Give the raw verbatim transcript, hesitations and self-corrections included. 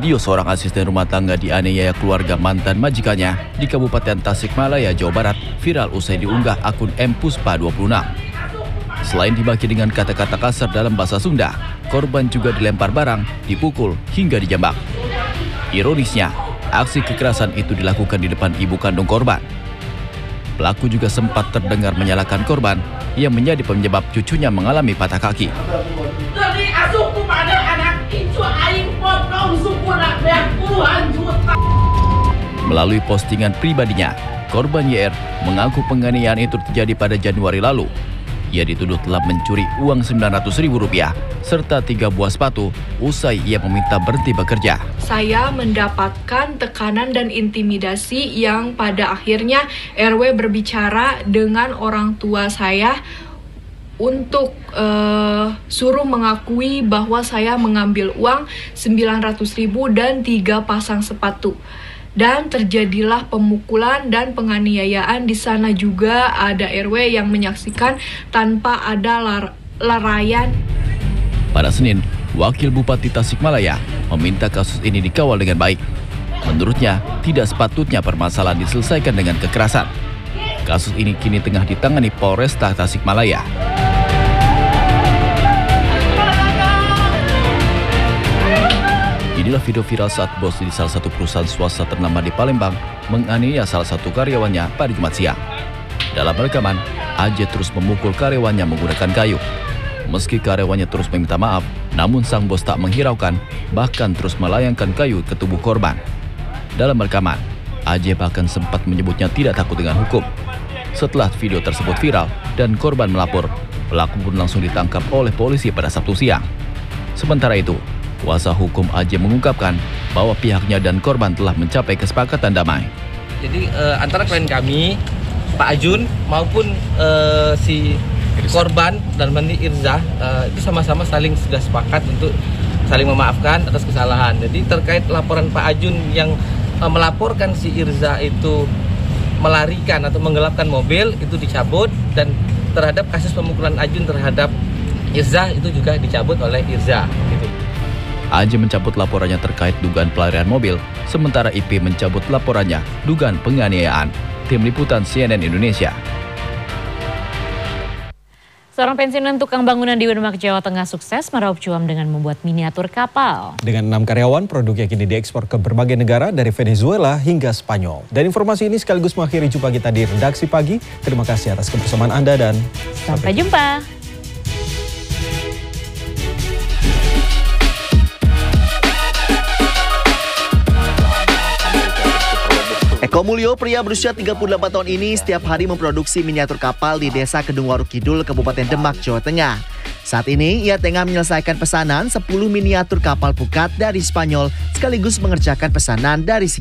Video seorang asisten rumah tangga dianiaya keluarga mantan majikannya di Kabupaten Tasikmalaya, Jawa Barat viral usai diunggah akun M Puspa dua puluh enam. Selain dimaki dengan kata-kata kasar dalam bahasa Sunda, korban juga dilempar barang, dipukul, hingga dijambak. Ironisnya, aksi kekerasan itu dilakukan di depan ibu kandung korban. Pelaku juga sempat terdengar menyalahkan korban yang menjadi penyebab cucunya mengalami patah kaki. Melalui postingan pribadinya, korban Y R mengaku penganiayaan itu terjadi pada Januari lalu. Ia dituduh telah mencuri uang sembilan ratus ribu rupiah serta tiga buah sepatu usai ia meminta berhenti bekerja. Saya mendapatkan tekanan dan intimidasi yang pada akhirnya R W berbicara dengan orang tua saya untuk uh, suruh mengakui bahwa saya mengambil uang sembilan ratus ribu dan tiga pasang sepatu. Dan terjadilah pemukulan dan penganiayaan. Di sana juga ada R W yang menyaksikan tanpa ada lar larayan. Pada Senin, Wakil Bupati Tasikmalaya meminta kasus ini dikawal dengan baik. Menurutnya, tidak sepatutnya permasalahan diselesaikan dengan kekerasan. Kasus ini kini tengah ditangani Polresta Tasikmalaya. Inilah video viral saat bos di salah satu perusahaan swasta ternama di Palembang menganiaya salah satu karyawannya pada Jumat siang. Dalam rekaman, A J terus memukul karyawannya menggunakan kayu. Meski karyawannya terus meminta maaf, namun sang bos tak menghiraukan, bahkan terus melayangkan kayu ke tubuh korban. Dalam rekaman, A J bahkan sempat menyebutnya tidak takut dengan hukum. Setelah video tersebut viral dan korban melapor, pelaku pun langsung ditangkap oleh polisi pada Sabtu siang. Sementara itu, kuasa hukum A J mengungkapkan bahwa pihaknya dan korban telah mencapai kesepakatan damai. Jadi eh, antara klien kami, Pak Ajun maupun eh, si korban dan Mandi Irza eh, itu sama-sama saling sudah sepakat untuk saling memaafkan atas kesalahan. Jadi terkait laporan Pak Ajun yang eh, melaporkan si Irza itu melarikan atau menggelapkan mobil itu dicabut, dan terhadap kasus pemukulan Ajun terhadap Irza itu juga dicabut oleh Irza. Gitu. A J mencabut laporannya terkait dugaan pelarian mobil, sementara I P mencabut laporannya dugaan penganiayaan. Tim Liputan C N N Indonesia. Seorang pensiunan tukang bangunan di Demak, Jawa Tengah sukses meraup cuan dengan membuat miniatur kapal. Dengan enam karyawan, produknya kini diekspor ke berbagai negara dari Venezuela hingga Spanyol. Dan informasi ini sekaligus mengakhiri jumpa kita di Redaksi Pagi. Terima kasih atas kebersamaan Anda dan sampai, sampai jumpa. Eko Mulyo, pria berusia tiga puluh delapan tahun ini, setiap hari memproduksi miniatur kapal di Desa Kedungwaru Kidul, Kabupaten Demak, Jawa Tengah. Saat ini, ia tengah menyelesaikan pesanan sepuluh miniatur kapal pukat dari Spanyol, sekaligus mengerjakan pesanan dari Singapura.